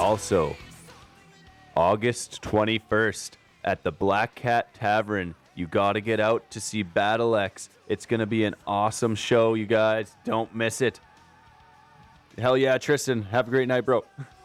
Also, August 21st at the Black Cat Tavern. You got to get out to see Battle X. It's going to be an awesome show, you guys. Don't miss it. Hell yeah, Tristan. Have a great night, bro.